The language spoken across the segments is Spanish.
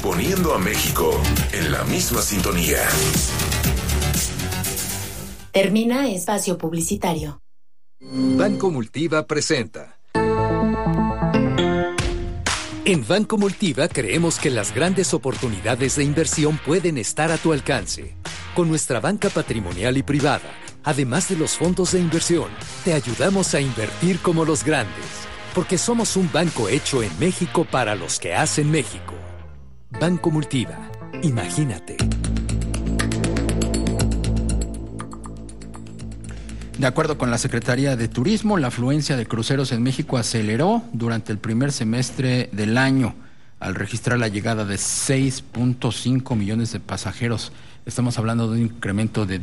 poniendo a México en la misma sintonía. Termina espacio publicitario. Banco Multiva presenta. En Banco Multiva creemos que las grandes oportunidades de inversión pueden estar a tu alcance. Con nuestra banca patrimonial y privada, además de los fondos de inversión, te ayudamos a invertir como los grandes, porque somos un banco hecho en México para los que hacen México. Banco Multiva. Imagínate. De acuerdo con la Secretaría de Turismo, la afluencia de cruceros en México aceleró durante el primer semestre del año, al registrar la llegada de 6.5 millones de pasajeros. Estamos hablando de un incremento de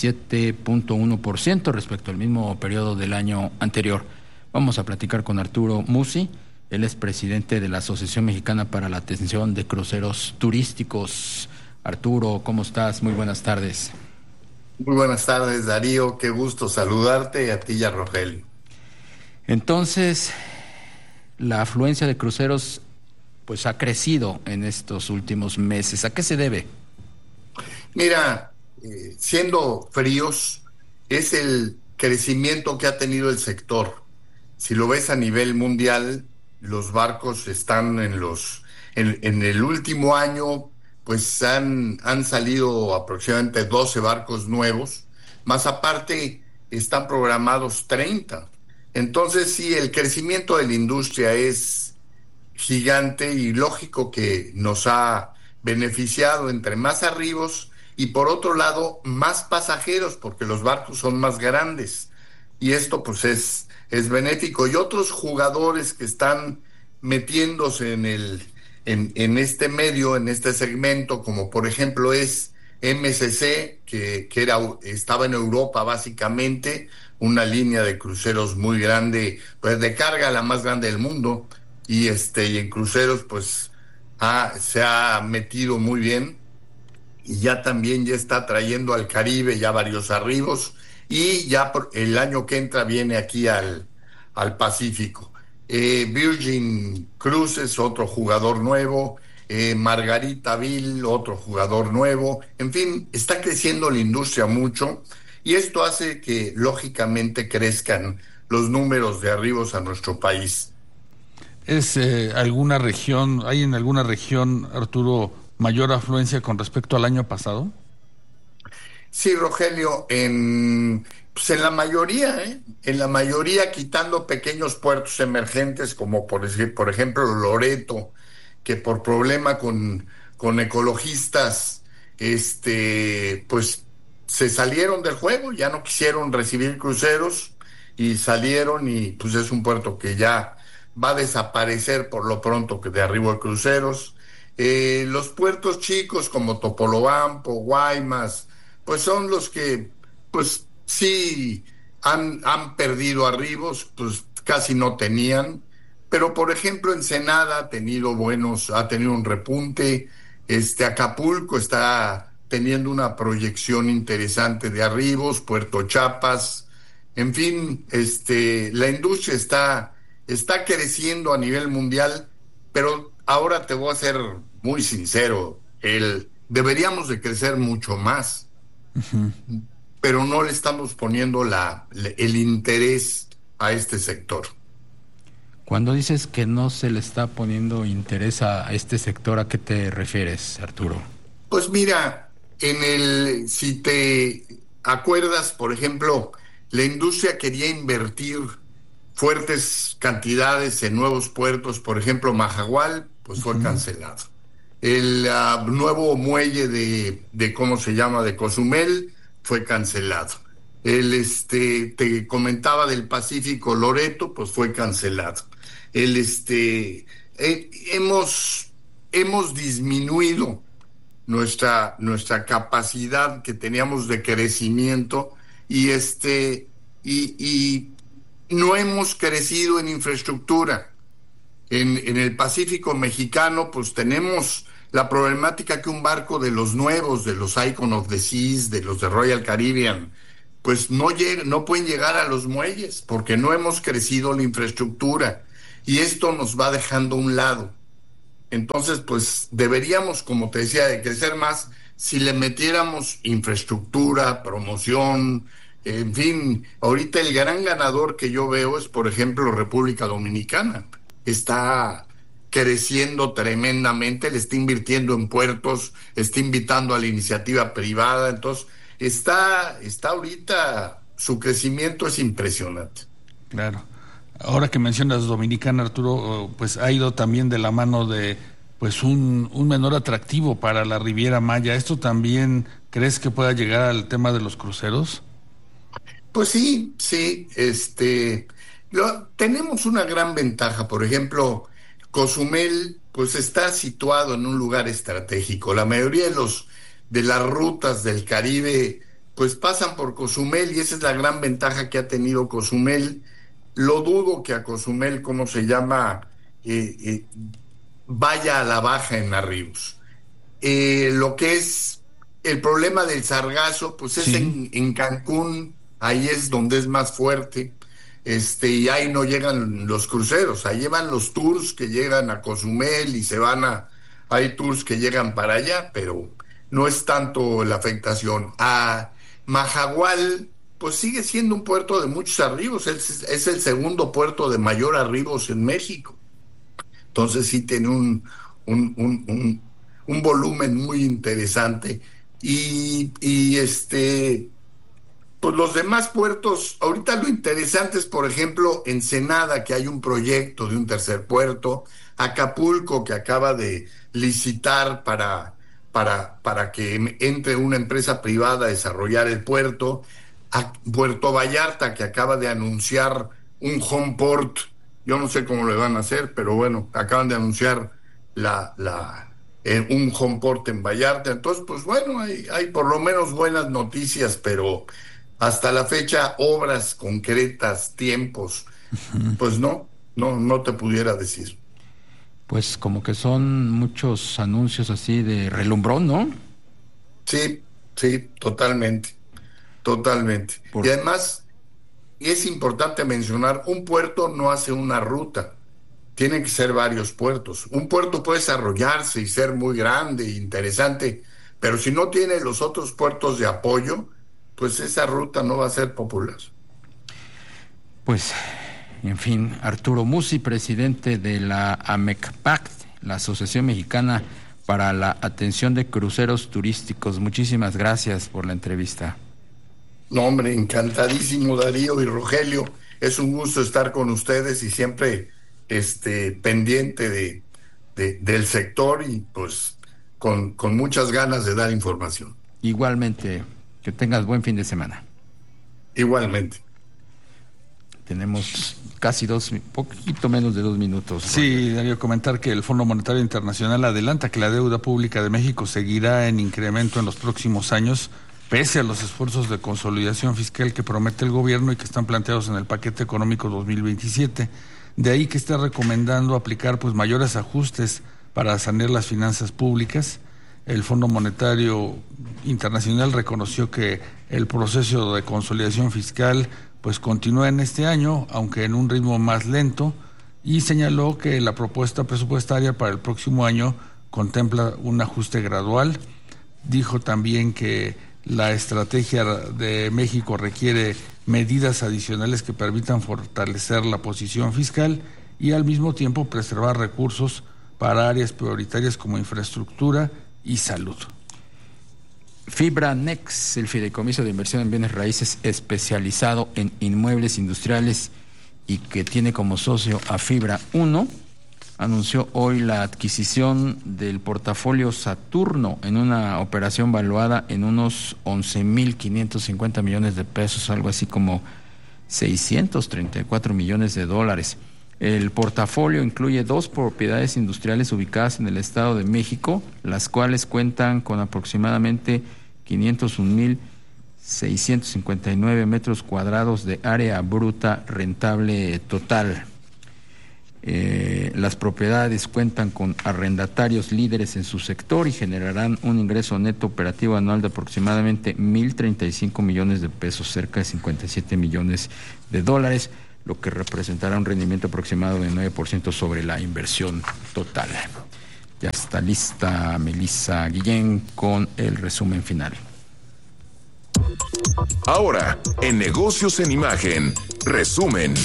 17.1% respecto al mismo periodo del año anterior. Vamos a platicar con Arturo Musi. Él es presidente de la Asociación Mexicana para la Atención de Cruceros Turísticos. Arturo, ¿cómo estás? Muy buenas tardes. Muy buenas tardes, Darío. Qué gusto saludarte, a ti y a Rogelio. Entonces, la afluencia de cruceros pues ha crecido en estos últimos meses. ¿A qué se debe? Mira, siendo fríos, es el crecimiento que ha tenido el sector. Si lo ves a nivel mundial, los barcos están en el último año, pues han salido aproximadamente 12 barcos nuevos, más aparte están programados 30. Entonces sí, el crecimiento de la industria es gigante y lógico que nos ha beneficiado entre más arribos y por otro lado más pasajeros, porque los barcos son más grandes y esto pues es benéfico. Y otros jugadores que están metiéndose en este medio, en este segmento, como por ejemplo es MSC, que estaba en Europa básicamente, una línea de cruceros muy grande, pues de carga la más grande del mundo, y en cruceros pues se ha metido muy bien, y ya está trayendo al Caribe ya varios arribos, y ya el año que entra viene aquí al Pacífico. Virgin Cruises, otro jugador nuevo, Margaritaville, otro jugador nuevo. En fin, está creciendo la industria mucho y esto hace que lógicamente crezcan los números de arribos a nuestro país. ¿Es alguna región, hay en alguna región, Arturo, mayor afluencia con respecto al año pasado? Sí, Rogelio, pues en la mayoría, quitando pequeños puertos emergentes como por ejemplo Loreto, que por problema con ecologistas, pues se salieron del juego, ya no quisieron recibir cruceros y salieron, y pues es un puerto que ya va a desaparecer por lo pronto que de arribo de cruceros. Los puertos chicos como Topolobampo, Guaymas, pues son los que pues sí han perdido arribos, pues casi no tenían, pero por ejemplo Ensenada ha tenido un repunte, Acapulco está teniendo una proyección interesante de arribos, Puerto Chiapas, en fin, la industria está creciendo a nivel mundial, pero ahora te voy a ser muy sincero, deberíamos de crecer mucho más. Uh-huh. Pero no le estamos poniendo el interés a este sector. Cuando dices que no se le está poniendo interés a este sector, ¿a qué te refieres, Arturo? Pues mira, si te acuerdas, por ejemplo, la industria quería invertir fuertes cantidades en nuevos puertos, por ejemplo, Majagual, pues fue cancelado. El nuevo muelle de ¿cómo se llama?, de Cozumel, fue cancelado. Te comentaba del Pacífico, Loreto, pues fue cancelado. Hemos disminuido nuestra capacidad que teníamos de crecimiento y no hemos crecido en infraestructura. En el Pacífico mexicano, pues tenemos la problemática que un barco de los nuevos, de los Icon of the Seas, de los de Royal Caribbean, pues no pueden llegar a los muelles porque no hemos crecido la infraestructura y esto nos va dejando a un lado. Entonces, pues deberíamos, como te decía, de crecer más si le metiéramos infraestructura, promoción, en fin. Ahorita el gran ganador que yo veo es, por ejemplo, República Dominicana. Está creciendo tremendamente, le está invirtiendo en puertos, está invitando a la iniciativa privada, entonces está ahorita, su crecimiento es impresionante. Claro. Ahora que mencionas Dominicana, Arturo, pues ha ido también de la mano de pues un menor atractivo para la Riviera Maya. ¿Esto también crees que pueda llegar al tema de los cruceros? Pues sí, sí, tenemos una gran ventaja. Por ejemplo, Cozumel, pues está situado en un lugar estratégico. La mayoría de las rutas del Caribe, pues pasan por Cozumel, y esa es la gran ventaja que ha tenido Cozumel. Lo dudo que a Cozumel, ¿cómo se llama? Vaya a la baja en arribos. Lo que es el problema del sargazo, pues es Sí. en Cancún, ahí es donde es más fuerte, y ahí no llegan los cruceros, ahí llevan los tours que llegan a Cozumel y hay tours que llegan para allá, pero no es tanto la afectación. A Majagual, pues sigue siendo un puerto de muchos arribos, es el segundo puerto de mayor arribos en México. Entonces sí tiene un, un, un, un volumen muy interesante. Pues los demás puertos, ahorita lo interesante es, por ejemplo, Ensenada, que hay un proyecto de un tercer puerto, Acapulco, que acaba de licitar para que entre una empresa privada a desarrollar el puerto, a Puerto Vallarta, que acaba de anunciar un home port. Yo no sé cómo le van a hacer, pero bueno, acaban de anunciar un home port en Vallarta. Entonces, pues bueno, hay por lo menos buenas noticias, pero hasta la fecha, obras concretas, tiempos, pues no te pudiera decir. Pues como que son muchos anuncios así de relumbrón, ¿no? Sí, sí, totalmente, totalmente. Y además, es importante mencionar, un puerto no hace una ruta, tienen que ser varios puertos. Un puerto puede desarrollarse y ser muy grande e interesante, pero si no tiene los otros puertos de apoyo, pues esa ruta no va a ser popular. Pues, en fin, Arturo Musi, presidente de la AMECPAC, la Asociación Mexicana para la Atención de Cruceros Turísticos. Muchísimas gracias por la entrevista. No, hombre, encantadísimo, Darío y Rogelio. Es un gusto estar con ustedes y siempre pendiente del sector, y pues con muchas ganas de dar información. Igualmente, que tengas buen fin de semana. Igualmente. Tenemos casi poquito menos de 2 minutos. Sí, Darío, comentar que el Fondo Monetario Internacional adelanta que la deuda pública de México seguirá en incremento en los próximos años, pese a los esfuerzos de consolidación fiscal que promete el gobierno y que están planteados en el paquete económico 2027. De ahí que está recomendando aplicar pues mayores ajustes para sanear las finanzas públicas. El Fondo Monetario Internacional reconoció que el proceso de consolidación fiscal pues continúa en este año, aunque en un ritmo más lento, y señaló que la propuesta presupuestaria para el próximo año contempla un ajuste gradual. Dijo también que la estrategia de México requiere medidas adicionales que permitan fortalecer la posición fiscal y al mismo tiempo preservar recursos para áreas prioritarias como infraestructura y salud. Fibra Nex, el fideicomiso de inversión en bienes raíces especializado en inmuebles industriales y que tiene como socio a Fibra 1, anunció hoy la adquisición del portafolio Saturno en una operación valuada en unos 11,550 millones de pesos, algo así como 634 millones de dólares. El portafolio incluye 2 propiedades industriales ubicadas en el Estado de México, las cuales cuentan con aproximadamente 501,659 metros cuadrados de área bruta rentable total. Las propiedades cuentan con arrendatarios líderes en su sector y generarán un ingreso neto operativo anual de aproximadamente 1,035 millones de pesos, cerca de 57 millones de dólares, lo que representará un rendimiento aproximado de 9% sobre la inversión total. Ya está lista Melissa Guillén con el resumen final. Ahora, en Negocios en Imagen, resumen.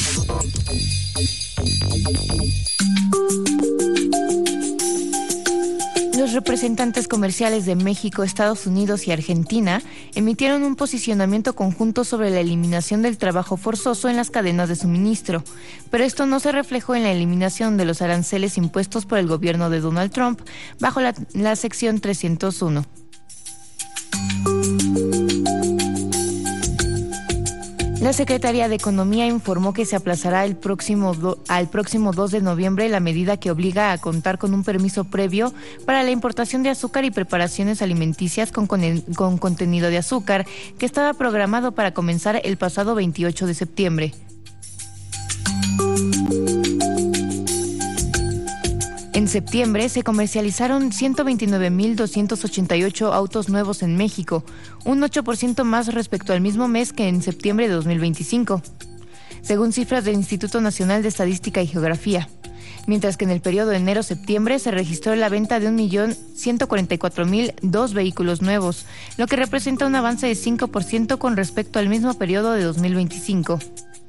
Los representantes comerciales de México, Estados Unidos y Argentina emitieron un posicionamiento conjunto sobre la eliminación del trabajo forzoso en las cadenas de suministro, pero esto no se reflejó en la eliminación de los aranceles impuestos por el gobierno de Donald Trump bajo la sección 301. La Secretaría de Economía informó que se aplazará al próximo 2 de noviembre la medida que obliga a contar con un permiso previo para la importación de azúcar y preparaciones alimenticias con contenido de azúcar, que estaba programado para comenzar el pasado 28 de septiembre. En septiembre se comercializaron 129.288 autos nuevos en México, un 8% más respecto al mismo mes que en septiembre de 2025, según cifras del Instituto Nacional de Estadística y Geografía. Mientras que en el periodo de enero-septiembre se registró la venta de 1.144.002 vehículos nuevos, lo que representa un avance de 5% con respecto al mismo periodo de 2025.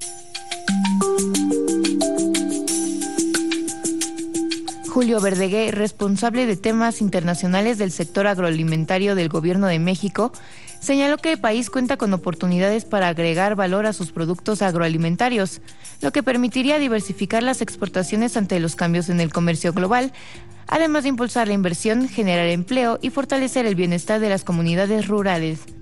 Julio Verdeguer, responsable de temas internacionales del sector agroalimentario del Gobierno de México, señaló que el país cuenta con oportunidades para agregar valor a sus productos agroalimentarios, lo que permitiría diversificar las exportaciones ante los cambios en el comercio global, además de impulsar la inversión, generar empleo y fortalecer el bienestar de las comunidades rurales.